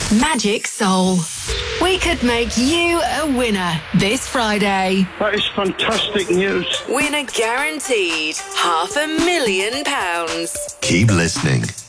Magic Soul. We could make you a winner this Friday. That is fantastic news. Winner guaranteed. £500,000. Keep listening.